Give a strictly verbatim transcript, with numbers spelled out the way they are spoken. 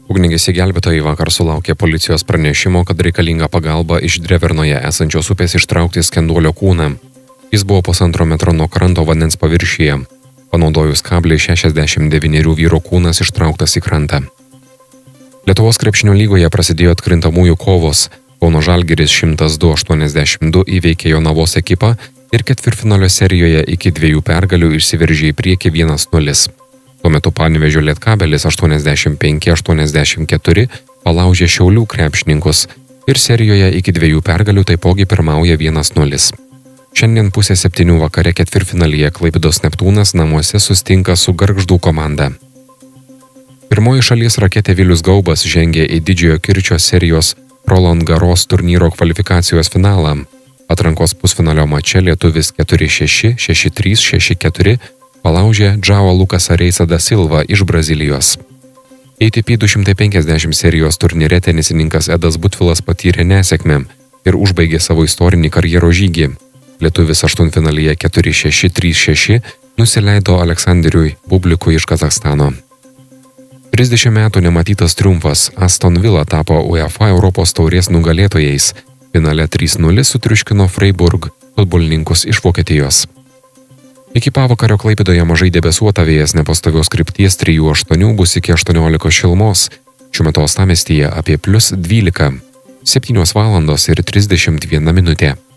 Ugniagesiai gelbėtojai vakar sulaukė policijos pranešimo, kad reikalinga pagalba iš Drevernoje esančios upės ištraukti skenduolio kūną. Jis buvo pusantro metro nuo kranto vandens paviršyje. Panaudojus kablį šešiasdešimt devynerių vyro kūnas ištrauktas į krantą. Lietuvos krepšinio lygoje prasidėjo atkrintamųjų kovos. Kauno Žalgiris šimtas du aštuoniasdešimt du įveikė Jonavos ekipą ir ketvirtfinalio serijoje iki dviejų pergalių išsiveržė į priekį vienas nulis. Tuo metu Panevėžio Lietkabelis aštuoniasdešimt penki aštuoniasdešimt keturi palaužė Šiaulių krepšininkus ir serijoje iki dviejų pergalių taipogi pirmauja vienas nulis. Šiandien pusė septynių vakare ketvirtfinalyje Klaipėdos Neptūnas namuose sustinka su Gargždų komanda. Pirmoji šalies raketė Vilius Gaubas žengė į didžiojo kirčio serijos Roland Garros turnyro kvalifikacijos finalą. Atrankos pusfinalio mače lietuvis keturi šeši, šeši trys, šeši keturi palaužė Džao Lukasą Reisą da Silva iš Brazilijos. A T P du šimtai penkiasdešimt serijos turnyre tenisininkas Edas Butvilas patyrė nesėkmę ir užbaigė savo istorinį karjeros žygį. Lietuvis aštuntfinalyje keturi šeši, trys šeši nusileido Aleksandriui Bublikui iš Kazachstano. trisdešimt metų nematytas triumfas. Aston Villa tapo UEFA Europos taurės nugalėtojais. Finale trys nulis sutriuškino Freiburg futbolininkus iš Vokietijos. Iki pavakario Klaipėdoje mažai debesuota, vėjas nepastovios krypties trijų aštuonių bus iki aštuoniolikos šilumos. Šiuo metu uostamiestyje apie plius dvylika. septynios valandos ir trisdešimt viena minutė.